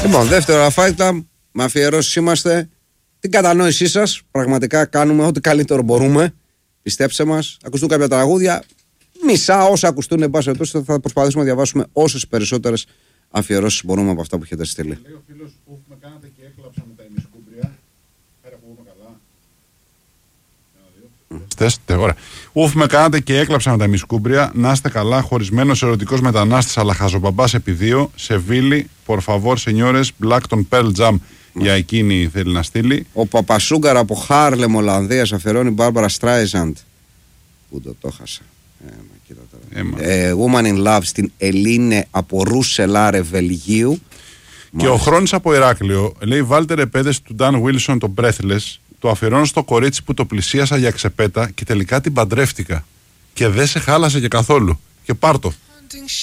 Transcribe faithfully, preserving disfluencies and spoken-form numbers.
Λοιπόν, δεύτερο αφάιτα, με αφιερώσεις είμαστε. Την κατανόησή σας. Πραγματικά κάνουμε ό,τι καλύτερο μπορούμε. Πιστέψτε μας. Ακουστούν κάποια τραγούδια. Μισά όσα ακουστούν, εν πάση περιπτώσει, θα προσπαθήσουμε να διαβάσουμε όσες περισσότερες αφιερώσεις μπορούμε από αυτά που έχετε στείλει. Λέει ο φίλος, ουφ με κάνατε και έκλαψα με τα ημισκούμπρια. Πέρα που είμαι καλά. Στέστε, ωραία. Ουφ με κάνατε και έκλαψα με τα ημισκούμπρια. Να είστε καλά, χωρισμένος ερωτικός μετανάστης αλλά χαζοπαπάς επί δύο. Σεβίλη, por favor, señores, Blackton Pearl Jam. Για εκείνη θέλει να στείλει. Ο Παπασούγκαρα από Χάρλεμ, Ολλανδίας, αφιερώνει Μπάρμπαρα Στράιζαντ. Πού το το χάσα. Ε, μα, κοίτα τώρα. Ε, Woman in Love στην Ελίνε από Ρούσελάρε, Βελγίου. Και Μάλιστα. ο Χρόνης από Ηράκλειο λέει: βάλτε ρεπέδες του Dan Wilson το Breathless. Το αφιερώνω στο κορίτσι που το πλησίασα για ξεπέτα και τελικά την παντρεύτηκα. Και δεν σε χάλασε και καθόλου. Και πάρ' το.